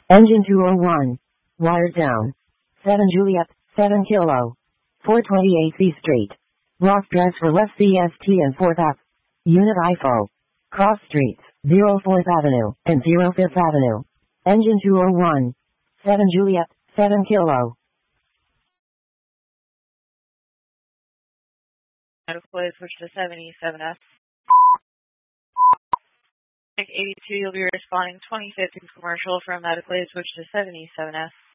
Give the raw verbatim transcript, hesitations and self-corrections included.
Engine two oh one. Wires down. seven Juliet, seven Kilo. four twenty-eight C Street. Ross Dress for left C S T and fourth F. Unit I F O. Cross Streets, zero fourth Avenue and zero fifth Avenue. Engine two oh one. seven Juliet, seven Kilo. Medical switch to seventy-seven S. eighty-two, you'll be responding twenty-fifth commercial from Medical switch to seventy-seven S.